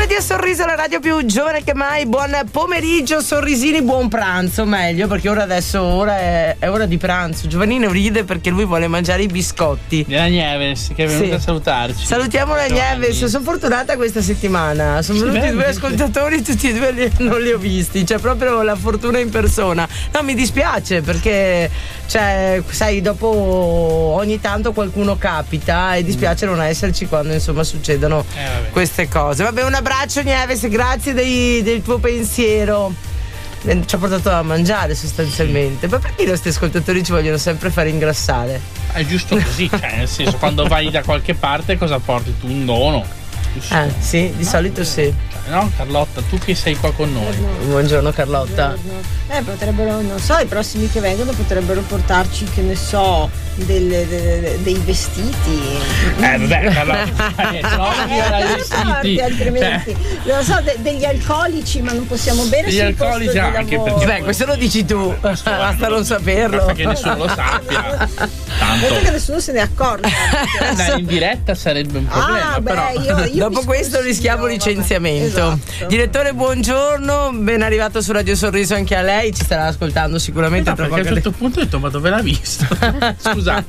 Radio Sorriso, la radio più giovane che mai. Buon pomeriggio, sorrisini, buon pranzo, meglio, perché ora è ora di pranzo. Giovannino ride perché lui vuole mangiare i biscotti della Nieves, che è venuta a salutarci. Salutiamo la Nieves. Sono fortunata questa settimana, sono venuti due ascoltatori, tutti e due non li ho visti, cioè proprio la fortuna in persona. No, mi dispiace perché, cioè, sai, dopo ogni tanto qualcuno capita e dispiace non esserci quando insomma succedono queste cose. Vabbè, un abbraccio Nieves, grazie del tuo pensiero. Ci ha portato a mangiare sostanzialmente. Ma perché i nostri ascoltatori ci vogliono sempre fare ingrassare? È giusto così, cioè nel senso, quando vai da qualche parte cosa porti tu? Un dono? Sì, di solito sì. No, Carlotta, tu che sei qua con noi. Buongiorno Carlotta. Potrebbero, non so, i prossimi che vengono potrebbero portarci, che ne so, dei vestiti. Vabbè, Carlotta, vestiti. Altrimenti, non so, degli alcolici, ma non possiamo bere degli alcolici anche perché. Beh, questo lo dici tu, basta non saperlo. Basta che nessuno lo sappia. Tanto che nessuno se ne accorga. In diretta sarebbe un problema. Però io dopo questo rischiamo licenziamento. Esatto. Direttore, buongiorno, ben arrivato su Radio Sorriso anche a lei, ci starà ascoltando sicuramente. Perché a un certo punto ho detto, ma dove l'ha visto? Scusa.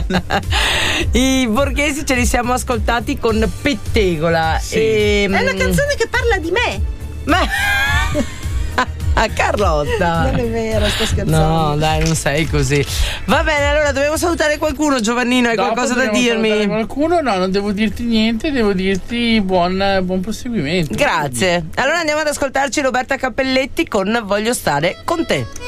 I borghesi ce li siamo ascoltati con Pettegola. Sì. È una canzone che parla di me. Ma Carlotta, non è vero, sto scherzando. No, dai, non sei così. Va bene, allora dobbiamo salutare qualcuno. Giovannino, hai qualcosa da dirmi? Qualcuno? No, non devo dirti niente, devo dirti buon proseguimento. Grazie. Allora andiamo ad ascoltarci Roberta Cappelletti con Voglio stare con te.